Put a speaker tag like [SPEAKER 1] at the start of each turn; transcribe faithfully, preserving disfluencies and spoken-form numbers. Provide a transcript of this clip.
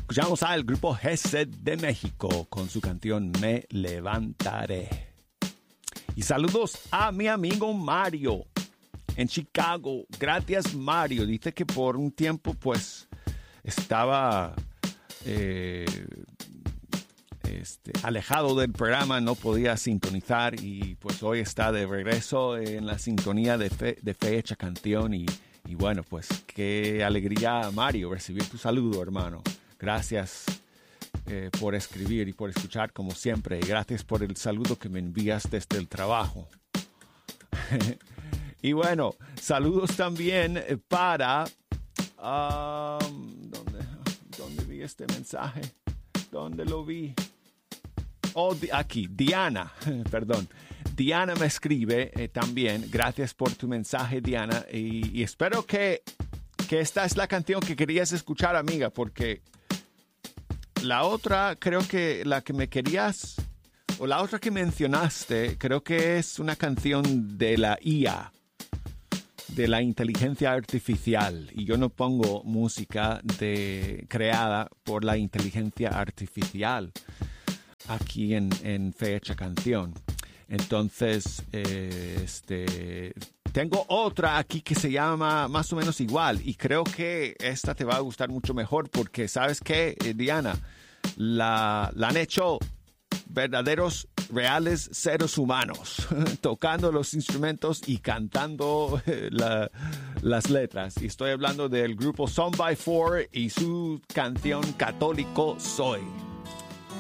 [SPEAKER 1] Escuchamos al grupo Gesed de México con su canción Me Levantaré. Y saludos a mi amigo Mario en Chicago. Gracias, Mario. Dice que por un tiempo pues estaba eh, este, alejado del programa, no podía sintonizar y pues hoy está de regreso en la sintonía de, fe, de Fecha Canción y, y bueno, pues qué alegría, Mario, recibir tu saludo, hermano. Gracias eh, por escribir y por escuchar como siempre. Y gracias por el saludo que me envías desde el trabajo. Y bueno, saludos también para... Um, ¿dónde, ¿Dónde vi este mensaje? ¿Dónde lo vi? Oh, di- aquí, Diana, perdón. Diana me escribe eh, también. Gracias por tu mensaje, Diana. Y, y espero que, que esta es la canción que querías escuchar, amiga, porque la otra, creo que la que me querías, o la otra que mencionaste, creo que es una canción de la I A, de la inteligencia artificial. Y yo no pongo música de, creada por la inteligencia artificial aquí en, en Fecha Canción. Entonces, eh, este, tengo otra aquí que se llama más o menos igual y creo que esta te va a gustar mucho mejor porque, ¿sabes qué, eh, Diana? La, la han hecho verdaderos, reales seres humanos tocando los instrumentos y cantando la, las letras. Y estoy hablando del grupo Son by Four y su canción Católico Soy.